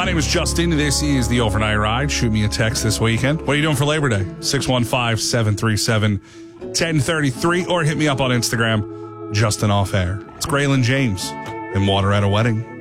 name is Justin. This is the Overnight Ride. Shoot me a text this weekend. What are you doing for Labor Day? 615-737-1033 or hit me up on Instagram, Justin Off Air. It's Graylin James and Water at a Wedding.